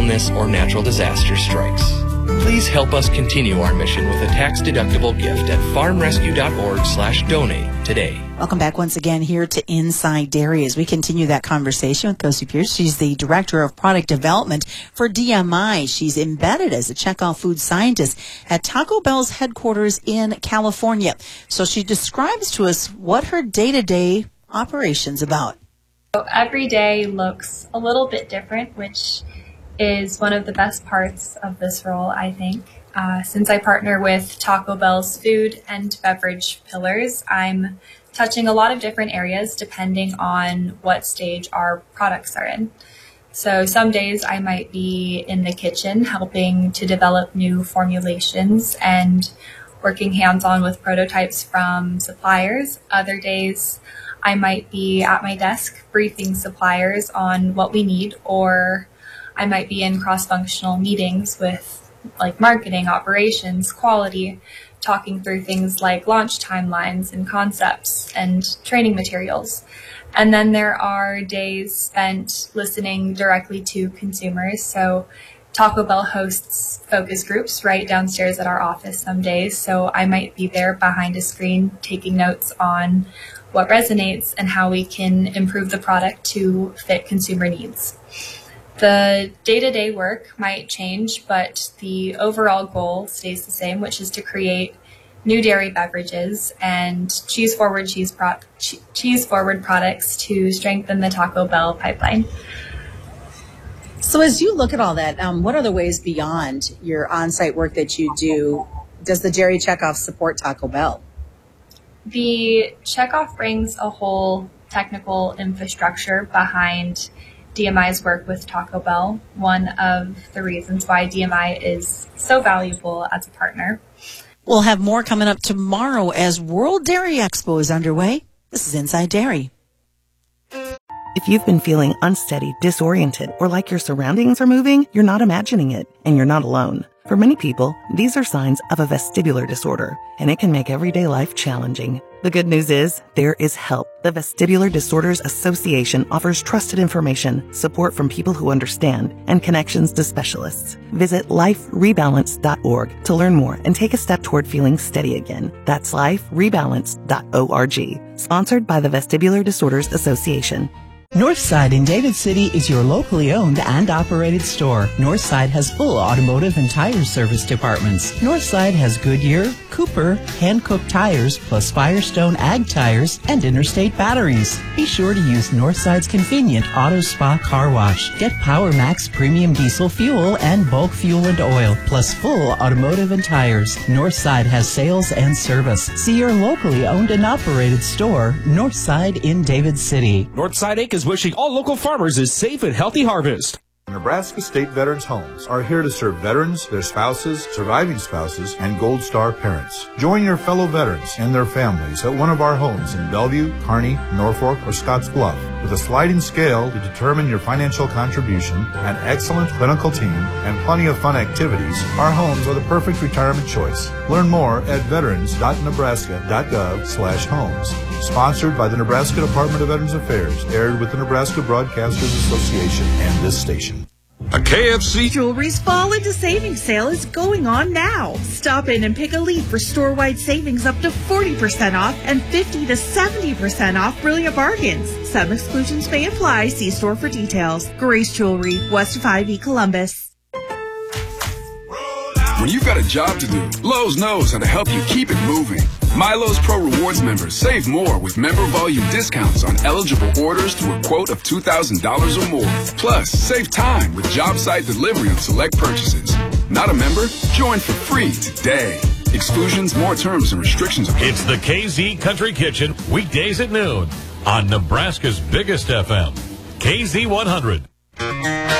illness, or natural disaster strikes. Please help us continue our mission with a tax-deductible gift at farmrescue.org/donate today. Welcome back once again here to Inside Dairy as we continue that conversation with Kosi Pierce. She's the Director of Product Development for DMI. She's embedded as a checkoff food scientist at Taco Bell's headquarters in California. So she describes to us what her day-to-day operation's about. So every day looks a little bit different, which is one of the best parts of this role, I think. Since I partner with Taco Bell's food and beverage pillars, I'm touching a lot of different areas depending on what stage our products are in. So some days I might be in the kitchen helping to develop new formulations and working hands-on with prototypes from suppliers. Other days I might be at my desk briefing suppliers on what we need, or I might be in cross-functional meetings with like marketing, operations, quality, talking through things like launch timelines and concepts and training materials. And then there are days spent listening directly to consumers. So Taco Bell hosts focus groups right downstairs at our office some days. So I might be there behind a screen taking notes on what resonates and how we can improve the product to fit consumer needs. The day-to-day work might change, but the overall goal stays the same, which is to create new dairy beverages and cheese-forward products to strengthen the Taco Bell pipeline. So as you look at all that, what other ways beyond your on-site work that you do does the Dairy Checkoff support Taco Bell? The Checkoff brings a whole technical infrastructure behind DMI's work with Taco Bell, one of the reasons why DMI is so valuable as a partner. We'll have more coming up tomorrow as World Dairy Expo is underway. This is Inside Dairy. If you've been feeling unsteady, disoriented, or like your surroundings are moving, you're not imagining it, and you're not alone. For many people, these are signs of a vestibular disorder, and it can make everyday life challenging. The good news is, there is help. The Vestibular Disorders Association offers trusted information, support from people who understand, and connections to specialists. Visit liferebalance.org to learn more and take a step toward feeling steady again. That's liferebalance.org. Sponsored by the Vestibular Disorders Association. Northside in David City is your locally owned and operated store. Northside has full automotive and tire service departments. Northside has Goodyear, Cooper, hand-cooked tires, plus Firestone Ag tires, and Interstate batteries. Be sure to use Northside's convenient Auto Spa car wash. Get Power Max premium diesel fuel and bulk fuel and oil, plus full automotive and tires. Northside has sales and service. See your locally owned and operated store, Northside in David City. Northside Inc. is wishing all local farmers a safe and healthy harvest. Nebraska State Veterans Homes are here to serve veterans, their spouses, surviving spouses, and Gold Star parents. Join your fellow veterans and their families at one of our homes in Bellevue, Kearney, Norfolk, or Scotts Bluff. With a sliding scale to determine your financial contribution, an excellent clinical team, and plenty of fun activities, our homes are the perfect retirement choice. Learn more at veterans.nebraska.gov/homes. Sponsored by the Nebraska Department of Veterans Affairs, aired with the Nebraska Broadcasters Association and this station. A KFC Jewelry's Fall into Savings sale is going on now. Stop in and pick a lead for store-wide savings up to 40% off and 50 to 70% off brilliant bargains. Some exclusions may apply. See store for details. Grace Jewelry, West 5E Columbus. When you've got a job to do, Lowe's knows how to help you keep it moving. MyLowe's Pro Rewards members save more with member volume discounts on eligible orders through a quote of $2,000 or more. Plus, save time with job site delivery on select purchases. Not a member? Join for free today. Exclusions, more terms and restrictions apply. It's the KZ Country Kitchen, weekdays at noon on Nebraska's biggest FM, KZ 100.